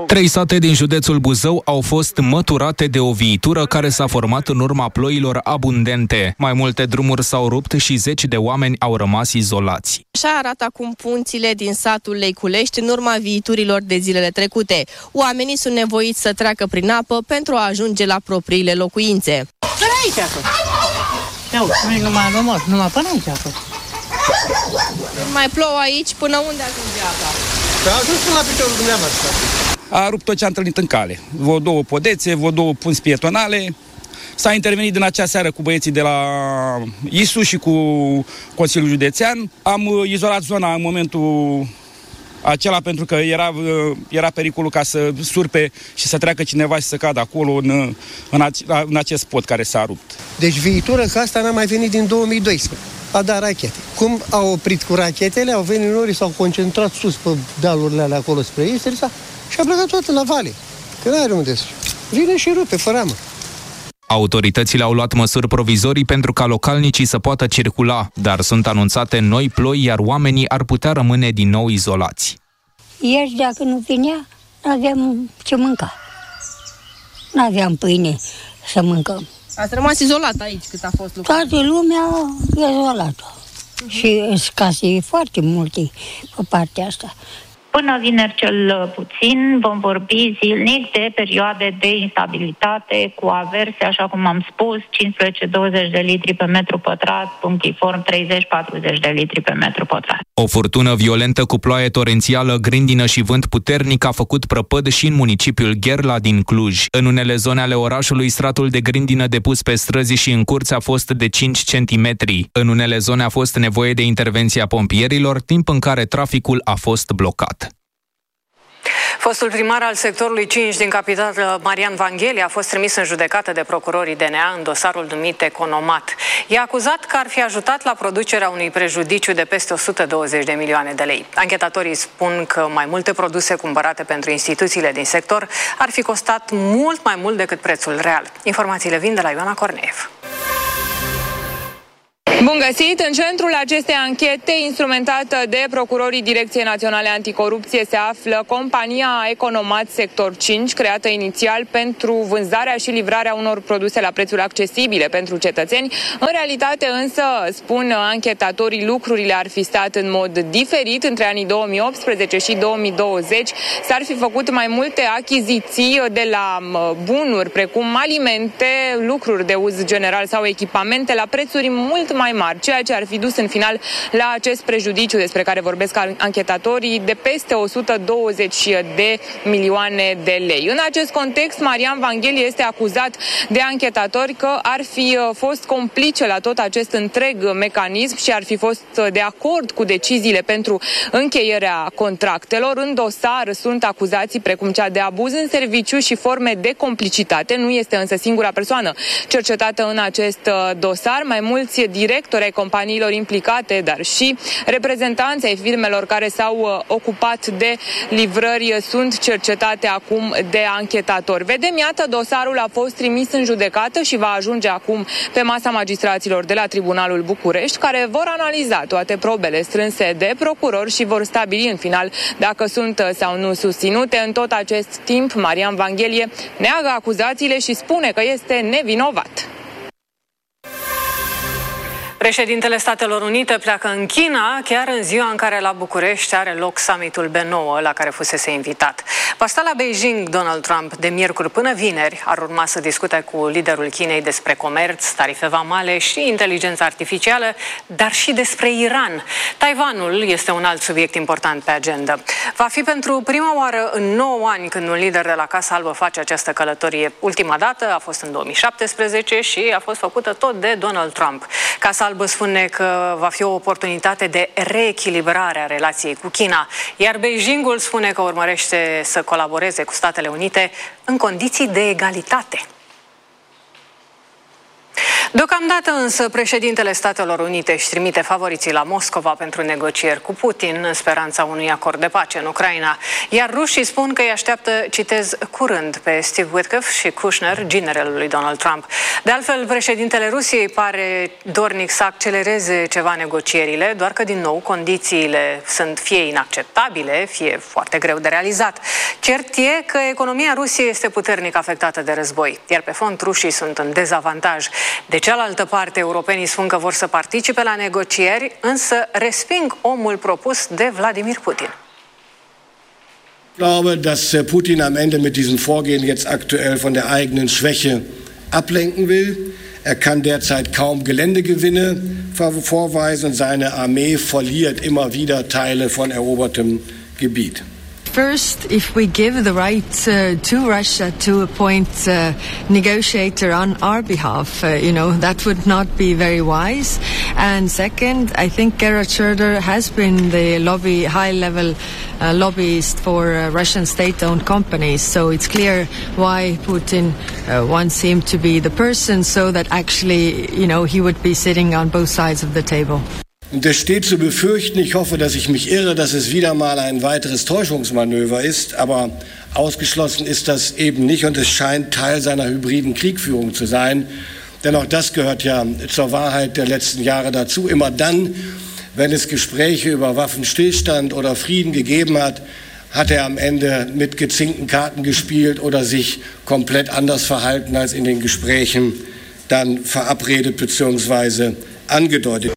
3 sate din județul Buzău au fost măturate de o viitură care s-a format în urma ploilor abundente. Mai multe drumuri s-au rupt și 10 de oameni au rămas izolați. Așa arată acum punțile din satul Leiculești în urma viiturilor de zilele trecute. Oamenii sunt nevoiți să treacă prin apă pentru a ajunge la propriile locuințe. Până aici a fost. Numai până aici a fost. Mai plouă aici, până unde ajunge apa? A ajuns până la piciorul dumneavoastră. A rupt tot ce a întâlnit în cale. Vreo 2 podețe, vreo 2 punți pietonale. S-a intervenit din acea seară cu băieții de la ISU și cu Consiliul Județean. Am izolat zona în momentul acela pentru că era pericolul ca să surpe și să treacă cineva și să cadă acolo în acest pod care s-a rupt. Deci viitură că asta n-a mai venit din 2012. A dat rachete. Cum au oprit cu rachetele, au venit norii, s-au concentrat sus pe dealurile alea acolo spre ei și a plecat toată la vale. Că n-are unde să vine și rupe, fără amă. Autoritățile au luat măsuri provizorii pentru ca localnicii să poată circula, dar sunt anunțate noi ploi, iar oamenii ar putea rămâne din nou izolați. Ieri, dacă nu vinea, n-aveam ce mânca. N-aveam pâine să mâncăm. Ați rămas izolat aici cât a fost lucrul? Toată lumea izolată. Și scase foarte multe pe partea asta. Până vineri cel puțin vom vorbi zilnic de perioade de instabilitate cu averse, așa cum am spus, 15-20 de litri pe metru pătrat, punctiform 30-40 de litri pe metru pătrat. O furtună violentă cu ploaie torențială, grindină și vânt puternic a făcut prăpăd și în municipiul Gherla din Cluj. În unele zone ale orașului, stratul de grindină depus pe străzi și în curți a fost de 5 cm. În unele zone a fost nevoie de intervenția pompierilor, timp în care traficul a fost blocat. Fostul primar al sectorului 5 din capitală, Marian Vangheli, a fost trimis în judecată de procurorii DNA în dosarul numit Economat. E acuzat că ar fi ajutat la producerea unui prejudiciu de peste 120 de milioane de lei. Anchetatorii spun că mai multe produse cumpărate pentru instituțiile din sector ar fi costat mult mai mult decât prețul real. Informațiile vin de la Ioana Corneev. Bun găsit! În centrul acestei anchete, instrumentată de procurorii Direcției Naționale Anticorupție, se află compania Economat Sector 5, creată inițial pentru vânzarea și livrarea unor produse la prețuri accesibile pentru cetățeni. În realitate însă, spun anchetatorii, lucrurile ar fi stat în mod diferit. Între anii 2018 și 2020 s-ar fi făcut mai multe achiziții de la bunuri, precum alimente, lucruri de uz general sau echipamente, la prețuri mult mai mari, ceea ce ar fi dus în final la acest prejudiciu despre care vorbesc anchetatorii de peste 120 de milioane de lei. În acest context, Marian Vangheli este acuzat de anchetatori că ar fi fost complice la tot acest întreg mecanism și ar fi fost de acord cu deciziile pentru încheierea contractelor. În dosar sunt acuzații precum cea de abuz în serviciu și forme de complicitate. Nu este însă singura persoană cercetată în acest dosar. Mai mulți directori ai companiilor implicate, dar și reprezentanții ai firmelor care s-au ocupat de livrări sunt cercetate acum de anchetatori. Vedem, iată, dosarul a fost trimis în judecată și va ajunge acum pe masa magistraților de la Tribunalul București, care vor analiza toate probele strânse de procurori și vor stabili în final dacă sunt sau nu susținute. În tot acest timp, Marian Vangheli neagă acuzațiile și spune că este nevinovat. Președintele Statelor Unite pleacă în China chiar în ziua în care la București are loc summitul B9 la care fusese invitat. Va sta la Beijing Donald Trump de miercuri până vineri. Ar urma să discute cu liderul Chinei despre comerț, tarife vamale și inteligență artificială, dar și despre Iran. Taiwanul este un alt subiect important pe agenda. Va fi pentru prima oară în 9 ani când un lider de la Casa Albă face această călătorie. Ultima dată a fost în 2017 și a fost făcută tot de Donald Trump. Casa Albă spune că va fi o oportunitate de reechilibrare a relației cu China, iar Beijingul spune că urmărește să colaboreze cu Statele Unite în condiții de egalitate. Deocamdată însă, președintele Statelor Unite își trimite favoriții la Moscova pentru negocieri cu Putin în speranța unui acord de pace în Ucraina. Iar rușii spun că îi așteaptă, citez, curând pe Steve Witkoff și Kushner, ginerelul lui Donald Trump. De altfel, președintele Rusiei pare dornic să accelereze ceva negocierile, doar că, din nou, condițiile sunt fie inacceptabile, fie foarte greu de realizat. Cert e că economia Rusiei este puternic afectată de război, iar pe fond rușii sunt în dezavantaj. De cealaltă parte, europenii spun că vor să participe la negocieri, însă resping omul propus de Vladimir Putin. Ich glaube, dass Putin am Ende mit diesem Vorgehen jetzt aktuell von der eigenen Schwäche ablenken will. Er kann derzeit kaum Geländegewinne vorweisen und seine Armee verliert immer wieder Teile von erobertem Gebiet. First, if we give the right to Russia to appoint a negotiator on our behalf, that would not be very wise. And second, I think Gerhard Schröder has been the high-level lobbyist for Russian state-owned companies. So it's clear why Putin wants him to be the person, so that actually, he would be sitting on both sides of the table. Und es steht zu befürchten, ich hoffe, dass ich mich irre, dass es wieder mal ein weiteres Täuschungsmanöver ist, aber ausgeschlossen ist das eben nicht und es scheint Teil seiner hybriden Kriegführung zu sein. Denn auch das gehört ja zur Wahrheit der letzten Jahre dazu. Immer dann, wenn es Gespräche über Waffenstillstand oder Frieden gegeben hat, hat er am Ende mit gezinkten Karten gespielt oder sich komplett anders verhalten als in den Gesprächen dann verabredet bzw. angedeutet.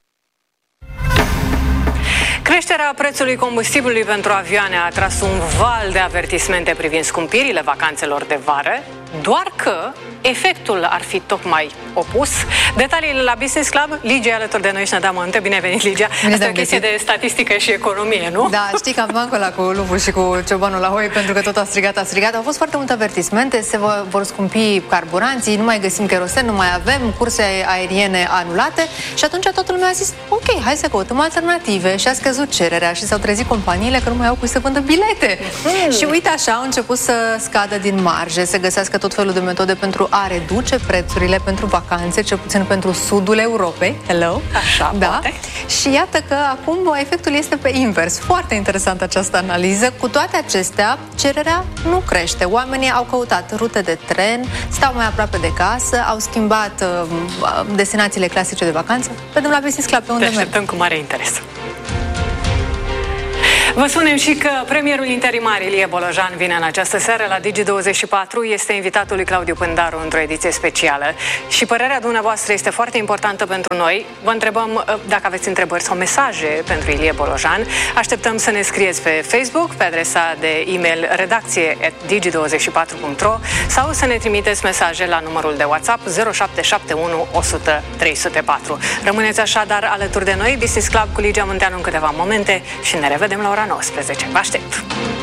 Creșterea prețului combustibilului pentru avioane a tras un val de avertismente privind scumpirile vacanțelor de vară, doar că efectul ar fi tocmai opus. Detaliile la Business Club, Ligia alături de noi și ne dăm aminte. Bine venit, Ligia! Asta e o chestie de statistică și economie, nu? Da, știi că am bancul ăla cu lupul și cu ciobanul la hoi, pentru că tot a strigat. Au fost foarte multe avertismente, se vor scumpi carburanții, nu mai găsim kerosen, nu mai avem, curse aeriene anulate și atunci toată lumea a zis, ok, hai să căutăm alternative și a scăzut cererea și s-au trezit companiile că nu mai au cui să vândă bilete. Și uite așa, au început să scadă din marje, să găsească tot felul de metode pentru a reduce prețurile pentru vacanțe, cel puțin pentru sudul Europei. Hello! Așa, da? poate. Și iată că acum efectul este pe invers. Foarte interesantă această analiză. Cu toate acestea, cererea nu crește. Oamenii au căutat rute de tren, stau mai aproape de casă, au schimbat destinațiile clasice de vacanță. Vedem la Business Club pe unde merg. Te așteptăm cu mare interes. Vă spunem și că premierul interimar Ilie Bolojan vine în această seară la Digi24, este invitatul lui Claudiu Pândaru într-o ediție specială. Și părerea dumneavoastră este foarte importantă pentru noi. Vă întrebăm dacă aveți întrebări sau mesaje pentru Ilie Bolojan. Așteptăm să ne scrieți pe Facebook, pe adresa de e-mail redacție@digi24.ro sau să ne trimiteți mesaje la numărul de WhatsApp 0771 100 304. Rămâneți așadar alături de noi, Business Club cu Ligia Munteanu în câteva momente și ne revedem la ora 19. Vă aștept!